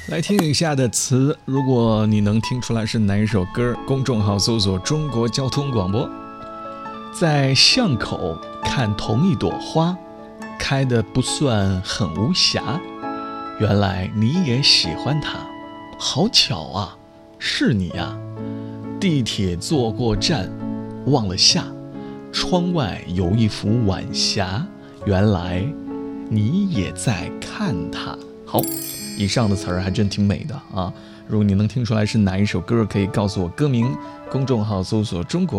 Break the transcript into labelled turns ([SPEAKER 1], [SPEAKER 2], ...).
[SPEAKER 1] 来听以下的词，如果你能听出来是哪一首歌，公众号搜索中国交通广播。在巷口看同一朵花，开得不算很无瑕，原来你也喜欢它，好巧啊，是你呀。地铁坐过站，忘了下，窗外有一幅晚霞，原来你也在看它。好，以上的词儿还真挺美的啊！如果你能听出来是哪一首歌，可以告诉我歌名，公众号搜索中国